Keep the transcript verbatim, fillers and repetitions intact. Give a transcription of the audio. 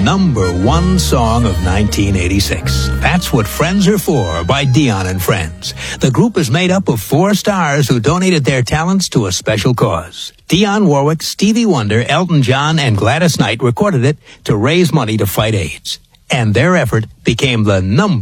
number one song of nineteen eighty-six. That's What Friends Are For by Dion and Friends. The group is made up of four stars who donated their talents to a special cause. Dionne Warwick, Stevie Wonder, Elton John, and Gladys Knight recorded it to raise money to fight AIDS. And their effort became the number